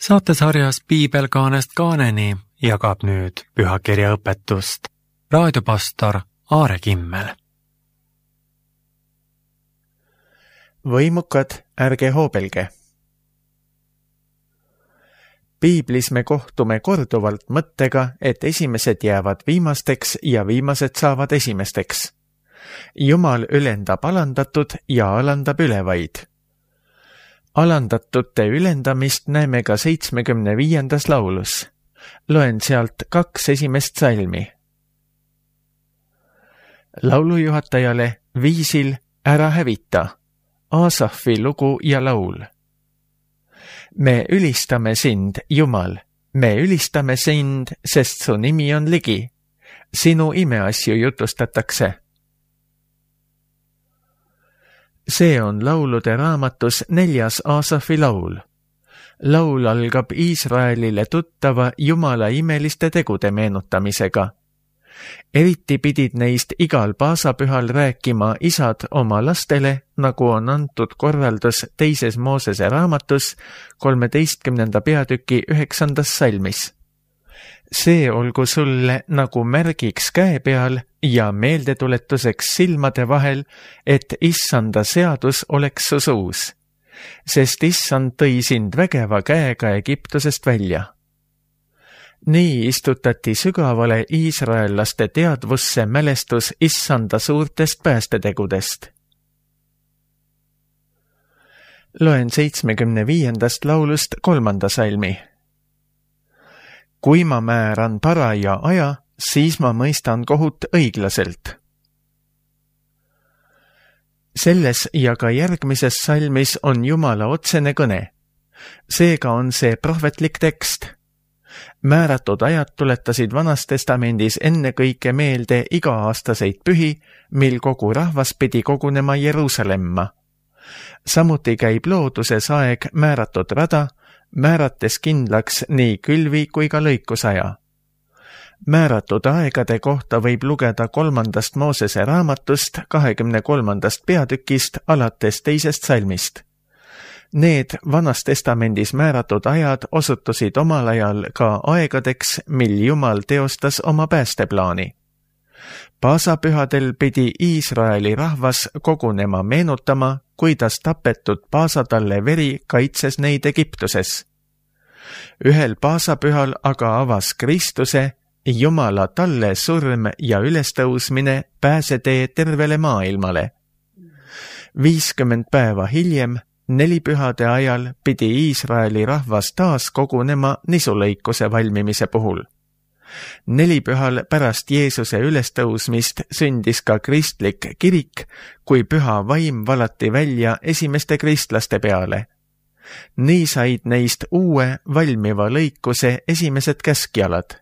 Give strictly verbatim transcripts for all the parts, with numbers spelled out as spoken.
Saatesarjas Piibelkaanest kaaneni jagab nüüd pühakirja õpetust raadiopastor Aare Kimmel. Võimukad, ärge hoobelge. Piiblis me kohtume korduvalt mõttega, et esimesed jäävad viimasteks ja viimased saavad esimesteks. Jumal ülendab alandatud ja alandab ülevaid. Alandatute ülendamist näeme ka seitsmekümne viiendas laulus. Loen sealt kaks esimest salmi. Laulujuhatajale viisil Ära hävita, Aasafi lugu ja laul. Me ülistame sind, Jumal, me ülistame sind, sest su nimi on ligi. Sinu imeasju jutustatakse. See on laulude raamatus neljas Aasafi laul. Laul algab Iisraelile tuttava Jumala imeliste tegude meenutamisega. Eriti pidid neist igal paasapühal rääkima isad oma lastele, nagu on antud korraldus teises Moosese raamatus kolmeteistkümnenda peatüki üheksandas salmis. See olgu sulle nagu märgiks käe peal ja meeldetuletuseks silmade vahel, et issanda seadus oleks su suus, sest issand tõi sind vägeva käega Egiptusest välja. Nii istutati sügavale iisraellaste teadvusse mälestus issanda suurtest päästetegudest. Loen seitsmekümne viiendast laulust kolmanda salmi. Kui ma määran paraja aja, siis ma mõistan kohut õiglaselt. Selles ja ka järgmises salmis on Jumala otsene kõne. Seega on see prohvetlik tekst. Määratud ajad tuletasid Vanas Testamendis ennekõike meelde iga-aastaseid pühi, mil kogu rahvas pidi kogunema Jeruusalemma. Samuti käib looduses aeg määratud rada, määrates kindlaks nii külvi kui ka lõikusaja. Määratud aegade kohta võib lugeda kolmandast Moosese raamatust kahekümne kolmandast peatükist alates teisest salmist. Need Vanas Testamendis määratud ajad osutusid omal ajal ka aegadeks, mil Jumal teostas oma päästeplaani. Paasapühadel pidi Iisraeli rahvas kogunema meenutama, kuidas tapetud paasatalle veri kaitses neid Egiptuses. Ühel paasapühal aga avas Kristuse, Jumala talle surm ja ülestõusmine pääsetee tervele maailmale. viiskümmend päeva hiljem, nelipühade ajal pidi Iisraeli rahvas taas kogunema nisulõikuse valmimise puhul. Nelipühal pärast Jeesuse ülestõusmist sündis ka kristlik kirik, kui püha vaim valati välja esimeste kristlaste peale. Nii said neist uue valmiva lõikuse esimesed käskjalad.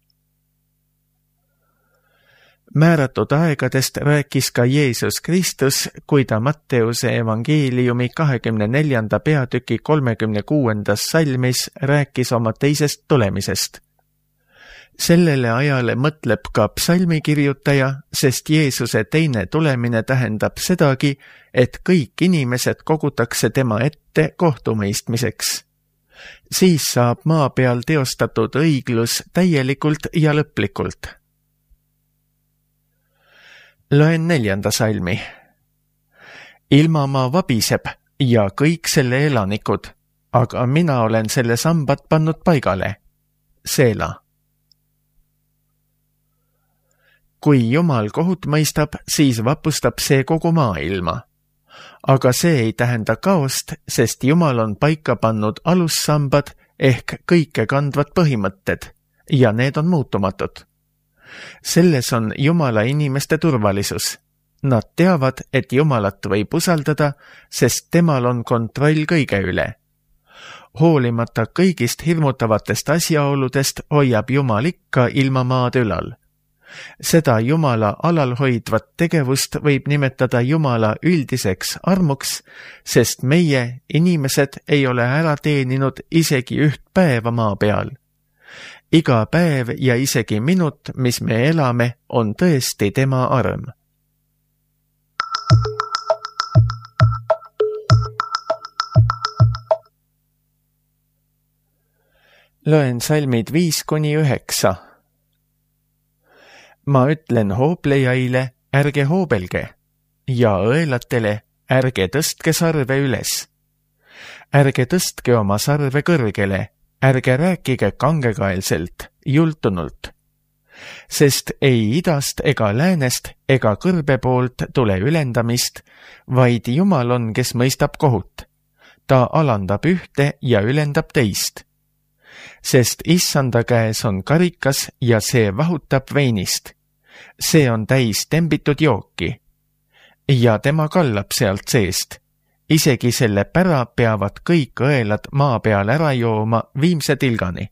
Määratud aegadest rääkis ka Jeesus Kristus, kui ta Matteuse evangeeliumi kahekümne neljanda peatüki kolmekümne kuuendas salmis rääkis oma teisest tulemisest. Sellele ajale mõtleb ka psalmikirjutaja, sest Jeesuse teine tulemine tähendab sedagi, et kõik inimesed kogutakse tema ette kohtumõistmiseks. Siis saab maa peal teostatud õiglus täielikult ja lõplikult. Loen neljanda salmi. Ilmamaa vabiseb ja kõik selle elanikud, aga mina olen selle sambad pannud paigale. Seela. Kui Jumal kohut mõistab, siis vapustab see kogu maailma. Aga see ei tähenda kaost, sest Jumal on paika pannud alussambad ehk kõike kandvad põhimõtted ja need on muutumatud. Selles on Jumala inimeste turvalisus. Nad teavad, et Jumalat võib usaldada, sest temal on kontroll kõige üle. Hoolimata kõigist hirmutavatest asjaoludest hoiab Jumal ikka ilmamaad ülal. Seda Jumala alalhoidvat tegevust võib nimetada Jumala üldiseks armuks, sest meie, inimesed, ei ole ära teeninud isegi üht päeva maa peal. Iga päev ja isegi minut, mis me elame, on tõesti tema arm. Loen salmid viis kuni üheksa. Ma ütlen hooplejaile, ärge hoobelge, ja õelatele, ärge tõstke sarve üles. Ärge tõstke oma sarve kõrgele, ärge rääkige kangekaelselt, jultunult. Sest ei idast ega läänest ega kõrbe poolt tule ülendamist, vaid Jumal on, kes mõistab kohut. Ta alandab ühte ja ülendab teist. Sest issanda käes on karikas ja see vahutab veinist. See on täis tembitud jooki. Ja tema kallab sealt seest. Isegi selle pära peavad kõik õelad maa peal ära jooma viimse tilgani.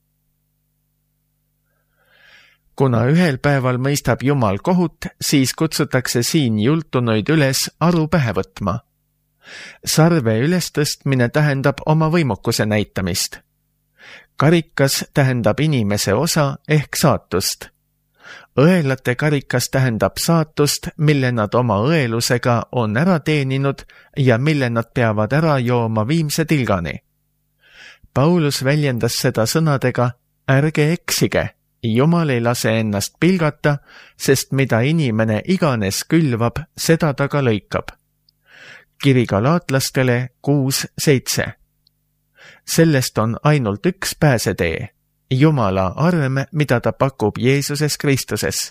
Kuna ühel päeval mõistab Jumal kohut, siis kutsutakse siin jultunuid üles aru pähe võtma. Sarve ülestõstmine tähendab oma võimukuse näitamist. Karikas tähendab inimese osa ehk saatust. Õelate karikas tähendab saatust, mille nad oma õelusega on ära teeninud ja mille nad peavad ära jooma viimse tilgani. Paulus väljendas seda sõnadega, ärge eksige, Jumal ei lase ennast pilgata, sest mida inimene iganes külvab, seda ta ka lõikab. Kiri galaatlastele kuus seitse. Sellest on ainult üks pääsetee. Jumala arm, mida ta pakub Jeesuses Kristuses.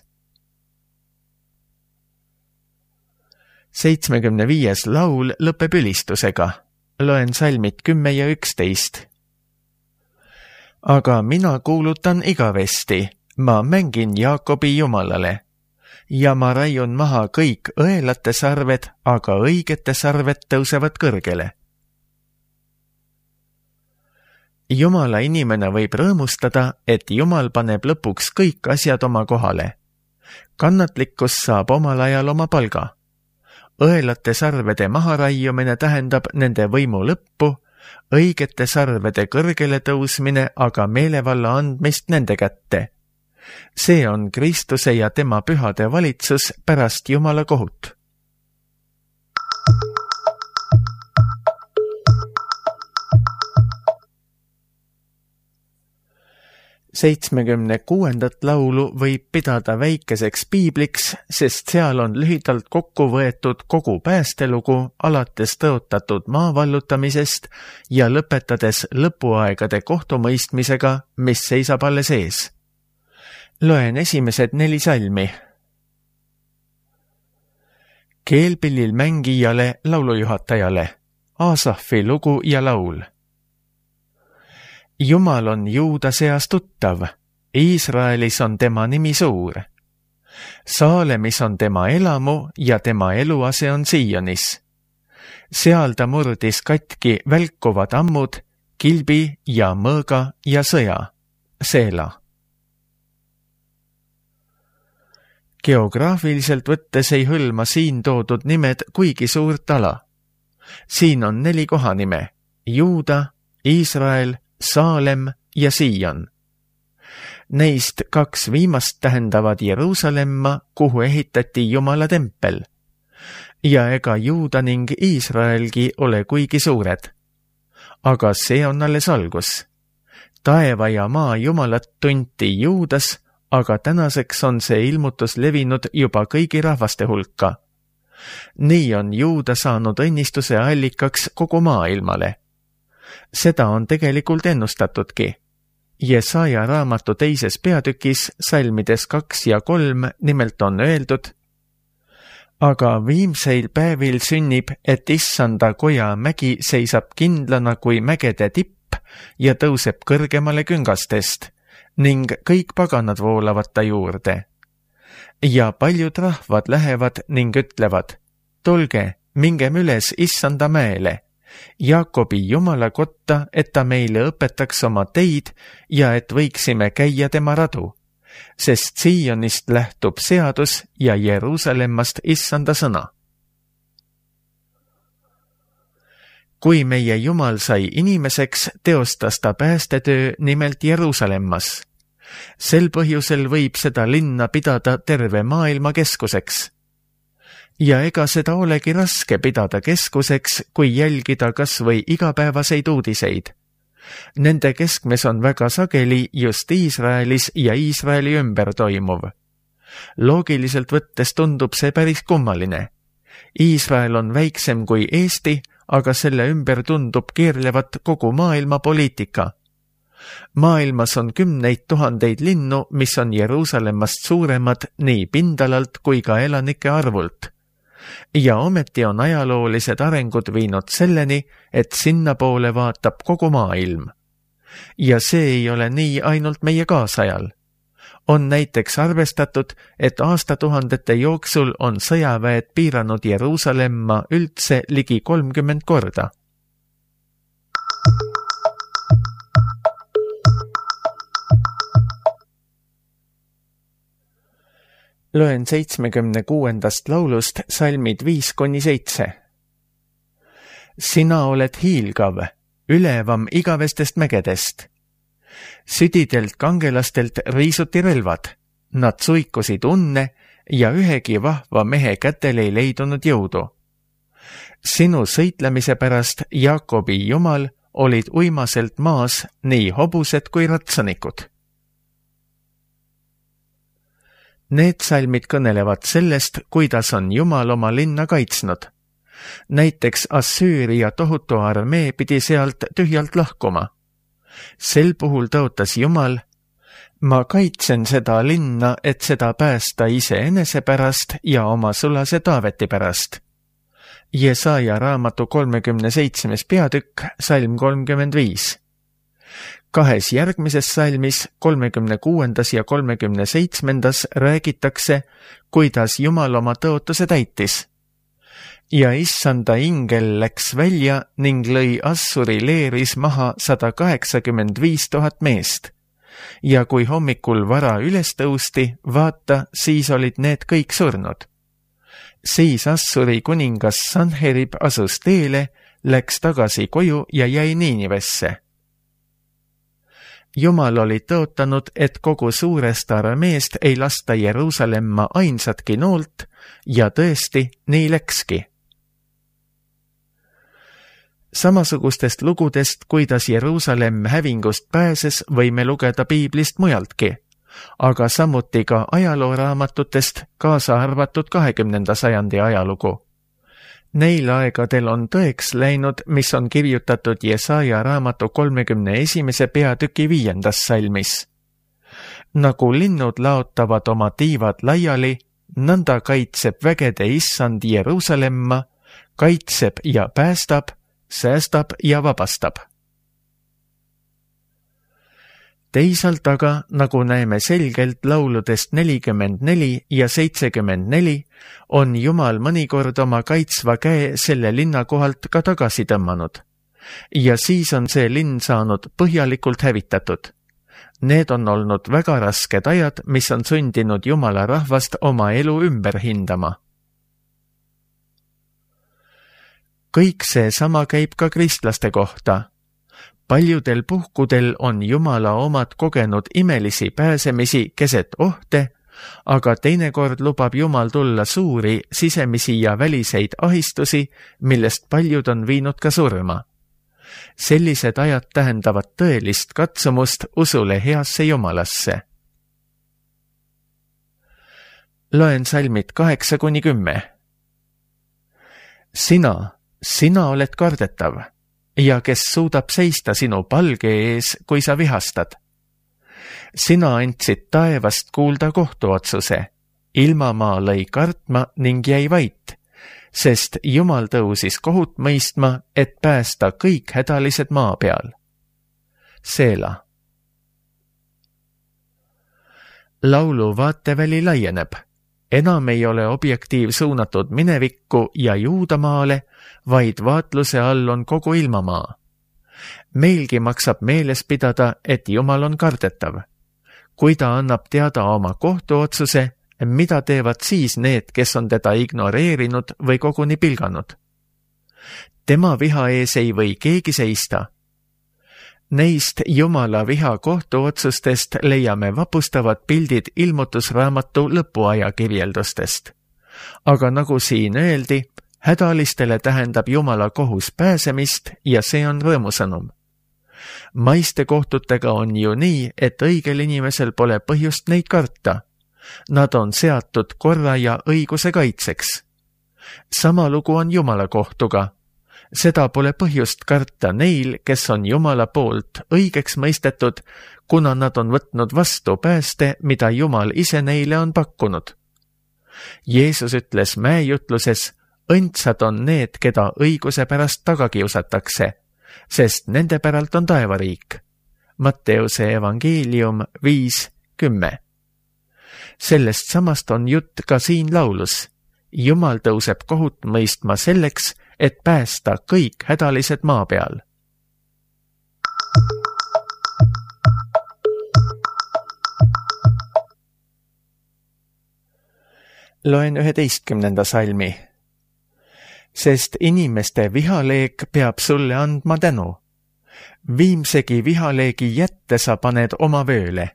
seitsmekümne viies laul lõpeb ülistusega. Loen salmid kümme ja üksteist. Aga mina kuulutan igavesti, ma mängin Jaakobi Jumalale. Ja ma raiun maha kõik õelate sarved, aga õigete sarved tõusevad kõrgele. Jumala inimene võib rõõmustada, et Jumal paneb lõpuks kõik asjad oma kohale. Kannatlikkus saab omal ajal oma palga. Õelate sarvede maharaiumine tähendab nende võimu lõppu, õigete sarvede kõrgele tõusmine aga meelevalla andmist nende kätte. See on Kristuse ja tema pühade valitsus pärast Jumala kohut. seitsmekümne kuuendat laulu võib pidada väikeseks piibliks, sest seal on lühidalt kokku võetud kogu päästelugu alates tõotatud maa vallutamisest ja lõpetades lõpuaegade kohtumõistmisega, mis seisab alles ees. Loen esimesed neli salmi. Keelpillil mängijale, laulujuhatajale, Aasafi lugu ja laul. Jumal on Juuda seas tuttav, Iisraelis on tema nimi suur. Saalemis on tema elamu ja tema eluase on Sionis. Seal ta murdis katki välkuvad ammud, kilbi ja mõõga ja sõja, Seela. Geograafiliselt võttes ei hõlma siin toodud nimed kuigi suurt ala. Siin on neli kohanime, Juuda, Iisrael, Saalem ja Sion. Neist kaks viimast tähendavad Jeruusalemma, kuhu ehitati Jumala tempel. Ja ega Juuda ning Iisraelgi ole kuigi suured. Aga see on alles algus. Taeva ja maa Jumalat tunti Juudas, aga tänaseks on see ilmutus levinud juba kõigi rahvaste hulka. Nii on Juuda saanud õnnistuse allikaks kogu maailmale. Seda on tegelikult ennustatudki. Jesaja raamatu teises peatükis, salmides kaks ja kolm, nimelt on öeldud, aga viimseil päevil sünnib, et issanda koja mägi seisab kindlana kui mägede tipp ja tõuseb kõrgemale küngastest ning kõik paganad voolavad ta juurde. Ja paljud rahvad lähevad ning ütlevad, tulge, mingem üles issanda mäele, Jaakobi Jumala kotta, et ta meile õpetaks oma teid ja et võiksime käia tema radu, sest Sionist lähtub seadus ja Jeruusalemmast issanda sõna. Kui meie Jumal sai inimeseks, teostas ta päästetöö nimelt Jeruusalemmas. Sel põhjusel võib seda linna pidada terve maailma keskuseks. Ja ega seda olegi raske pidada keskuseks, kui jälgida kas või igapäevaseid uudiseid. Nende keskmes on väga sageli just Iisraelis ja Iisraeli ümber toimuv. Loogiliselt võttes tundub see päris kummaline. Iisrael on väiksem kui Eesti, aga selle ümber tundub keerlevat kogu maailma poliitika. Maailmas on kümneid tuhandeid linnu, mis on Jeruusalemmast suuremad nii pindalalt kui ka elanike arvult. Ja ometi on ajaloolised arengud viinud selleni, et sinna poole vaatab kogu maailm. Ja see ei ole nii ainult meie kaasajal. On näiteks arvestatud, et aastatuhandete jooksul on sõjaväed piiranud Jeruusalemma üldse ligi kolmkümmend korda. Loen seitsmekümne kuuendast laulust salmid viis kuni seitse. Sina oled hiilgav, ülevam igavestest mägedest. Südidelt kangelastelt riisuti relvad, nad suikusid unne ja ühegi vahva mehe kätel ei leidunud jõudu. Sinu sõitlemise pärast, Jaakobi Jumal, olid uimaselt maas nii hobused kui ratsanikud. Need salmid kõnelevad sellest, kuidas on Jumal oma linna kaitsnud. Näiteks Assüüria tohutu armee pidi sealt tühjalt lahkuma. Sel puhul tõotas Jumal, ma kaitsen seda linna, et seda päästa iseenese pärast ja oma sulase Taaveti pärast. Jesaja raamatu kolmekümne seitsmes peatükk, salm kolmkümmend viis. Kahes järgmises salmis, kolmekümne kuuendas ja kolmekümne seitsmendas räägitakse, kuidas Jumal oma tõotuse täitis. Ja issanda ingel läks välja ning lõi Assuri leeris maha sada kaheksakümmend viis tuhat meest. Ja kui hommikul vara üles tõusti, vaata, siis olid need kõik surnud. Siis Assuri kuningas Sanherib asus teele, läks tagasi koju ja jäi Niinivesse. Jumal oli tõotanud, et kogu suurest armeest ei lasta Jeruusalemma ainsatki noolt ja tõesti nii läkski. Samasugustest lugudest, kuidas Jeruusalemm hävingust pääses, võime lugeda piiblist mujaltki, aga samuti ka ajalooraamatutest, kaasa arvatud kahekümnenda sajandi ajalugu. Neil aegadel on tõeks läinud, mis on kirjutatud Jesaja raamatu kolmekümne esimese peatüki viiendas salmis. Nagu linnud laotavad oma tiivad laiali, nõnda kaitseb vägede issand Jeruusalemma, kaitseb ja päästab, säästab ja vabastab. Teisalt aga, nagu näeme selgelt lauludest nelikümmend neli ja seitsekümmend neli, on Jumal mõnikord oma kaitsva käe selle linna kohalt ka tagasi tõmmanud. Ja siis on see linn saanud põhjalikult hävitatud. Need on olnud väga rasked ajad, mis on sundinud Jumala rahvast oma elu ümber hindama. Kõik see sama käib ka kristlaste kohta. Paljudel puhkudel on Jumala omad kogenud imelisi pääsemisi keset ohte, aga teinekord lubab Jumal tulla suuri sisemisi ja väliseid ahistusi, millest paljud on viinud ka surma. Sellised ajad tähendavad tõelist katsumust usule heasse Jumalasse. Loen salmid kaheksa kuni kümme. Sina, sina oled kardetav. Ja kes suudab seista sinu palge ees, kui sa vihastad. Sina andsid taevast kuulda kohtuotsuse, ilmamaa lõi kartma ning jäi vait, sest Jumal tõusis kohut mõistma, et päästa kõik hädalised maa peal. Seela. Laulu vaateväli laieneb. Enam ei ole objektiiv suunatud minevikku ja Juudamaale, vaid vaatluse all on kogu ilmamaa. Meilgi maksab meeles pidada, et Jumal on kardetav. Kui ta annab teada oma kohtuotsuse, mida teevad siis need, kes on teda ignoreerinud või koguni pilganud? Tema viha ees ei või keegi seista. Neist Jumala viha kohtuotsustest leiame vapustavad pildid ilmutusraamatu lõpuaja kirjeldustest. Aga nagu siin öeldi, hädalistele tähendab Jumala kohus pääsemist ja see on rõõmusõnum. maiste kohtutega on ju nii, et õigel inimesel pole põhjust neid karta. Nad on seatud korra ja õiguse kaitseks. Sama lugu on Jumala kohtuga. Seda pole põhjust karta neil, kes on Jumala poolt õigeks mõistetud, kuna nad on võtnud vastu pääste, mida Jumal ise neile on pakkunud. Jeesus ütles mäejutluses, õndsad on need, keda õiguse pärast taga kiusatakse, sest nende päralt on taevariik. Matteuse evangeelium viis kümme. Sellest samast on jutt ka siin laulus. Jumal tõuseb kohut mõistma selleks, et päästa kõik hädalised maa peal. Loen üheteistkümnenda salmi. Sest inimeste vihaleek peab sulle andma tänu. Viimsegi vihaleegi jätte sa paned oma vööle.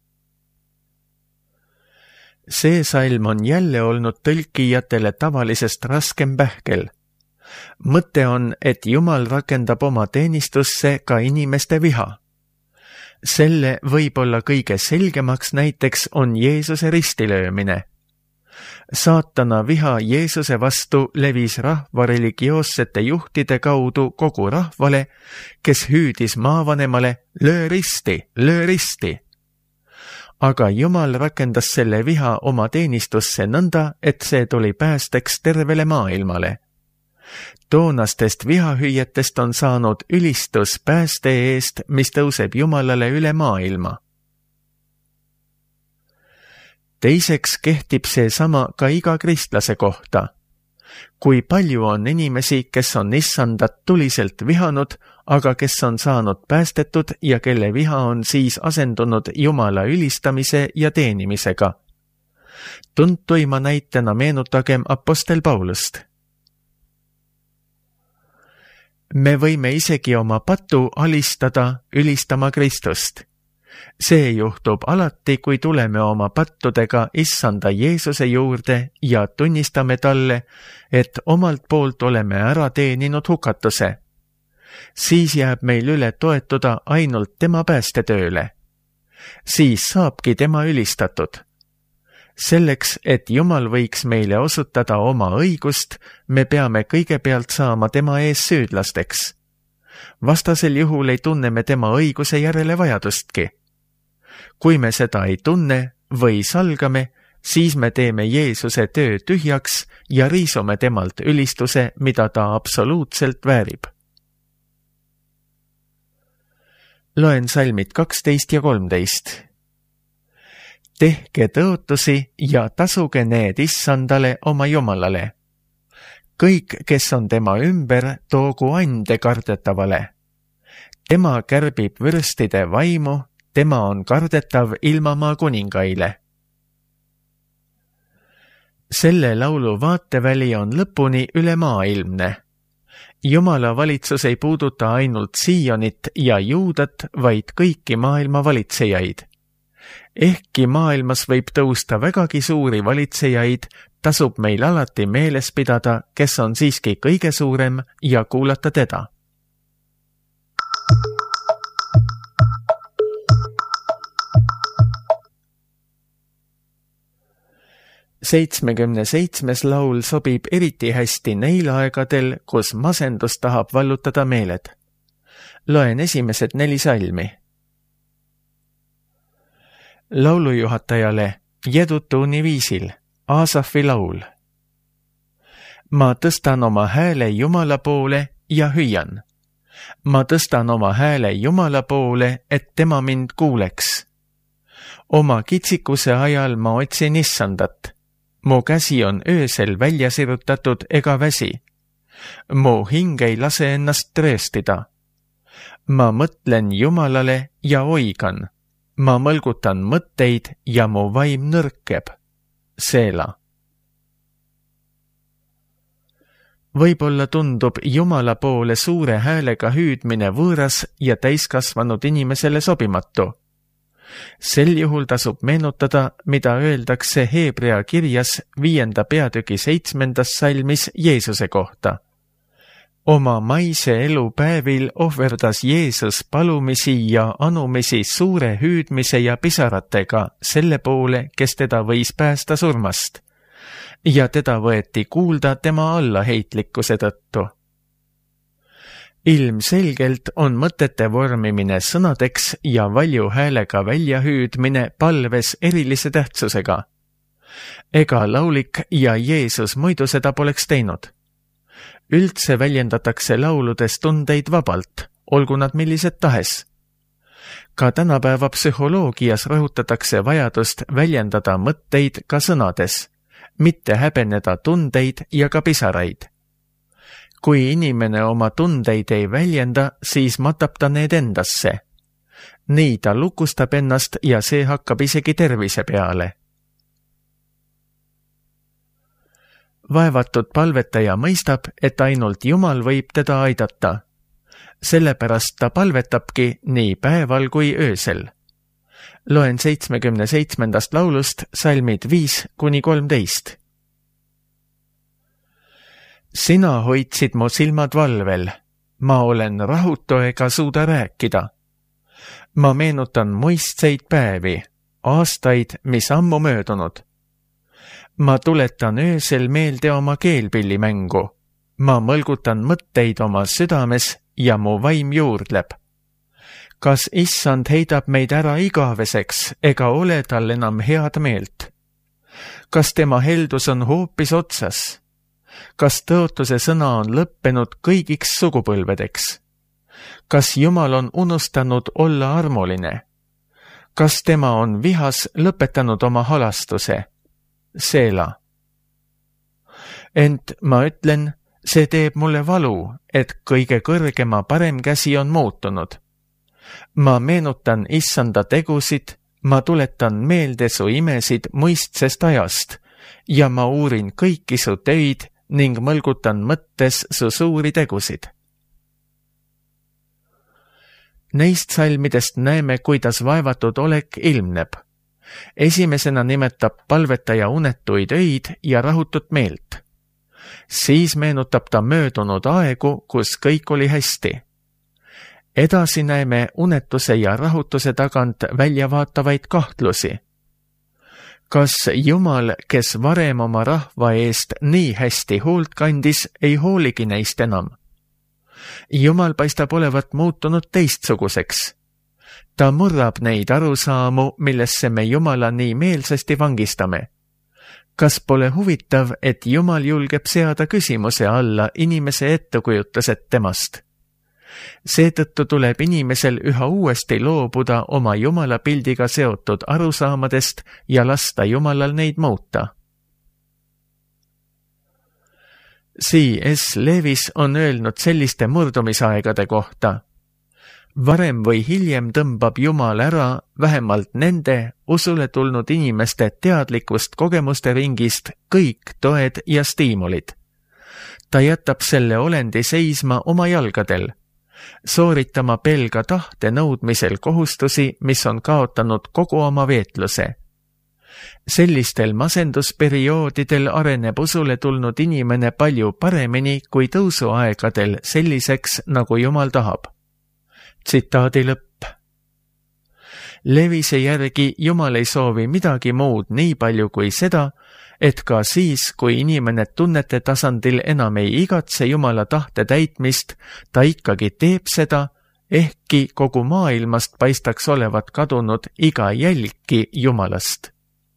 See salm on jälle olnud tõlkijatele tavalisest raskem pähkel. Mõte on, et Jumal rakendab oma teenistusse ka inimeste viha. Selle võib-olla kõige selgemaks näiteks on Jeesuse ristilöömine. Saatana viha Jeesuse vastu levis rahva religioossete juhtide kaudu kogu rahvale, kes hüüdis maavanemale, löö risti, löö risti. Aga Jumal rakendas selle viha oma teenistusse nõnda, et see tuli päästeks tervele maailmale. Toonastest vihahüüetest on saanud ülistus pääste eest, mis tõuseb Jumalale üle maailma. Teiseks kehtib see sama ka iga kristlase kohta. Kui palju on inimesi, kes on issandat tuliselt vihanud, aga kes on saanud päästetud ja kelle viha on siis asendunud Jumala ülistamise ja teenimisega. Tuntuima näitena meenutagem apostel Paulust. Me võime isegi oma patu alistada ülistama Kristust. See juhtub alati, kui tuleme oma pattudega issanda Jeesuse juurde ja tunnistame talle, et omalt poolt oleme ära teeninud hukatuse. Siis jääb meil üle toetuda ainult tema päästetööle. Siis saabki tema ülistatud. Selleks, et Jumal võiks meile osutada oma õigust, me peame kõigepealt saama tema ees süüdlasteks. Vastasel juhul ei tunne me tema õiguse järele vajadustki. Kui me seda ei tunne või salgame, siis me teeme Jeesuse töö tühjaks ja riisume temalt ülistuse, mida ta absoluutselt väärib. Loen salmid kaksteist ja kolmteist. Tehke tõotusi ja tasuge need issandale oma Jumalale. Kõik, kes on tema ümber, toogu ande kardetavale. Tema kärbib vürstide vaimu, tema on kardetav ilmamaa kuningaile. Selle laulu vaateväli on lõpuni üle maailmne. Jumala valitsus ei puuduta ainult Siionit ja Juudat, vaid kõiki maailma valitsejaid. Ehkki maailmas võib tõusta vägagi suuri valitsejaid, tasub meil alati meeles pidada, kes on siiski kõige suurem ja kuulata teda. seitsmekümne seitsmes laul sobib eriti hästi neil aegadel, kus masendus tahab vallutada meeled. Loen esimesed neli salmi. Laulujuhatajale Jedutuuni viisil, Aasafi laul. Ma tõstan oma hääle Jumala poole ja hüüan. Ma tõstan oma hääle Jumala poole, et tema mind kuuleks. Oma kitsikuse ajal ma otsin issandat. Mu käsi on öösel välja sirutatud ega väsi. Mu hing ei lase ennast trööstida. Ma mõtlen Jumalale ja oigan. Ma mõlgutan mõtteid ja mu vaim nõrkeb. Seela. Võib-olla tundub Jumala poole suure häälega hüüdmine võõras ja täiskasvanud inimesele sobimatu. Sel juhul tasub meenutada, mida öeldakse Heebrea kirjas viienda peatüki seitsmendas salmis Jeesuse kohta. Oma maise elu päevil ohverdas Jeesus palumisi ja anumisi suure hüüdmise ja pisaratega selle poole, kes teda võis päästa surmast, ja teda võeti kuulda tema allaheitlikkuse tõttu. Ilmselgelt on mõtete vormimine sõnadeks ja valju häälega väljahüüdmine palves erilise tähtsusega. Ega laulik ja Jeesus muidu seda poleks teinud. Üldse väljendatakse lauludes tundeid vabalt, olgu nad millised tahes. Ka tänapäeva psühholoogias rõhutatakse vajadust väljendada mõtteid ka sõnades, mitte häbeneda tundeid ja ka pisaraid. Kui inimene oma tundeid ei väljenda, siis matab ta need endasse. Nii ta lukustab ennast ja see hakkab isegi tervise peale. Vaevatud palvetaja mõistab, et ainult Jumal võib teda aidata. Sellepärast ta palvetabki nii päeval kui öösel. Loen seitsmekümne seitsmendast laulust salmid viis kuni kolmteist. Sina hoidsid mu silmad valvel, ma olen rahutu ega suuda rääkida. Ma meenutan muistseid päevi, aastaid, mis ammu möödunud. Ma tuletan öösel meelde oma keelpillimängu. Ma mõlgutan mõtteid oma südames ja mu vaim juurdleb. Kas issand heidab meid ära igaveseks ega ole tal enam head meelt? Kas tema heldus on hoopis otsas? Kas tõotuse sõna on lõppenud kõigiks sugupõlvedeks? Kas Jumal on unustanud olla armuline? Kas tema on vihas lõpetanud oma halastuse? Seela. Ent ma ütlen, see teeb mulle valu, et kõige kõrgema parem käsi on muutunud. Ma meenutan issanda tegusid, ma tuletan meelde su imesid muistsest ajast ja ma uurin kõiki su töid ning mõlgutan mõttes su suuri tegusid. Neist salmidest näeme, kuidas vaevatud olek ilmneb. Esimesena nimetab palvetaja unetuid öid ja rahutut meelt. Siis meenutab ta möödunud aegu, kus kõik oli hästi. Edasi näeme unetuse ja rahutuse tagant väljavaatavaid kahtlusi. Kas Jumal, kes varem oma rahva eest nii hästi hoolt kandis, ei hooligi neist enam? Jumal paistab olevat muutunud teistsuguseks. Ta murrab neid arusaamu, millesse me Jumala nii meelsasti vangistame. Kas pole huvitav, et Jumal julgeb seada küsimuse alla inimese ettekujutused temast? Seetõttu tuleb inimesel üha uuesti loobuda oma Jumala pildiga seotud arusaamadest ja lasta Jumalal neid muuta. C S Lewis on öelnud selliste murdumisaegade kohta. Varem või hiljem tõmbab Jumal ära vähemalt nende usule tulnud inimeste teadlikust kogemuste ringist kõik toed ja stiimulid. Ta jätab selle olendi seisma oma jalgadel, sooritama pelga tahte nõudmisel kohustusi, mis on kaotanud kogu oma veetluse. Sellistel masendusperioodidel areneb usule tulnud inimene palju paremini kui tõusuaegadel selliseks, nagu Jumal tahab. Tsitaadi lõpp. Levise järgi Jumal ei soovi midagi muud nii palju kui seda, et ka siis, kui inimene tunnete tasandil enam ei igatse Jumala tahte täitmist, ta ikkagi teeb seda, ehkki kogu maailmast paistaks olevat kadunud iga jälgki Jumalast.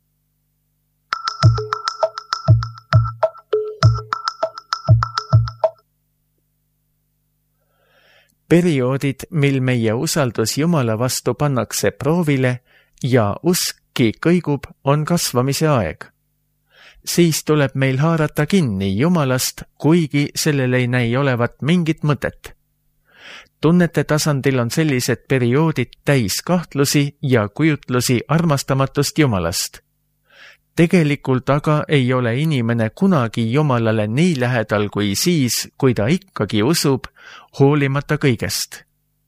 Perioodid, mil meie usaldus Jumala vastu pannakse proovile ja uskki kõigub, on kasvamise aeg. Siis tuleb meil haarata kinni Jumalast, kuigi sellel ei näi olevat mingit mõtet. Tunnete tasandil on sellised perioodid täis kahtlusi ja kujutlusi armastamatust Jumalast. Tegelikult aga ei ole inimene kunagi Jumalale nii lähedal kui siis, kui ta ikkagi usub, hoolimata kõigest.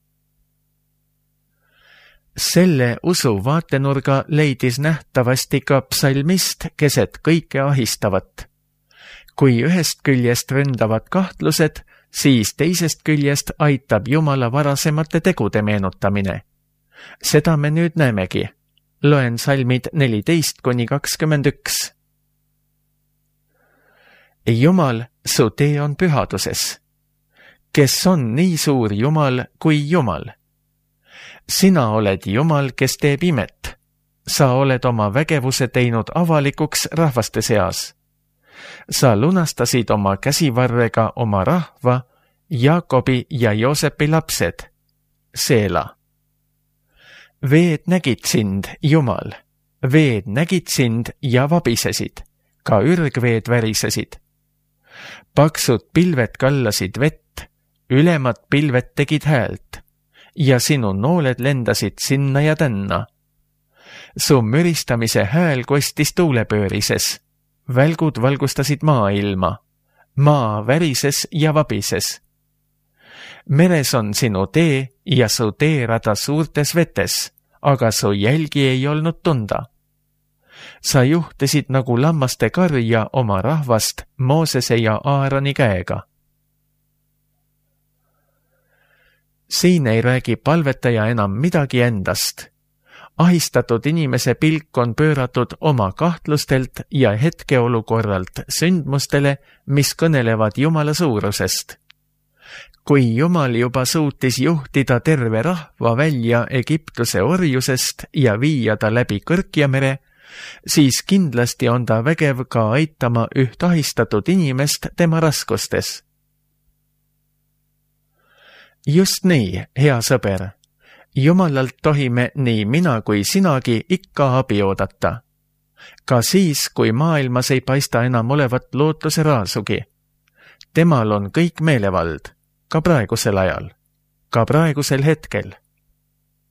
Selle usu vaatenurga leidis nähtavasti ka psalmist keset kõike ahistavat. Kui ühest küljest ründavad kahtlused, siis teisest küljest aitab Jumala varasemate tegude meenutamine. Seda me nüüd näemegi. Loen salmid neliteist kuni kakskümmend üks. Jumal, su tee on pühaduses. Kes on nii suur Jumal kui Jumal? Sina oled Jumal, kes teeb imet. Sa oled oma vägevuse teinud avalikuks rahvaste seas. Sa lunastasid oma käsivarrega oma rahva, Jaakobi ja Joosepi lapsed. Seela. Veed nägid sind, Jumal. Veed nägid sind ja vabisesid. Ka ürgveed värisesid. Paksud pilved kallasid vett, ülemad pilved tegid häält ja sinu nooled lendasid sinna ja tänna. Su müristamise hääl kostis tuulepöörises, välgud valgustasid maailma, maa värises ja vabises. Meres on sinu tee ja su teerada suurtes vetes, aga su jälgi ei olnud tunda. Sa juhtisid nagu lammaste karja oma rahvast Moosese ja Aaroni käega. Siin ei räägi palvetaja enam midagi endast. Ahistatud inimese pilk on pööratud oma kahtlustelt ja hetkeolukorralt sündmustele, mis kõnelevad Jumala suurusest. Kui Jumal juba suutis juhtida terve rahva välja Egiptuse orjusest ja viia ta läbi Kõrkjamere, siis kindlasti on ta vägev ka aitama üht ahistatud inimest tema raskustes. Just nii, hea sõber. Jumalalt tohime nii mina kui sinagi ikka abi oodata. Ka siis, kui maailmas ei paista enam olevat lootuse raasugi. Temal on kõik meelevald, ka praegusel ajal, ka praegusel hetkel.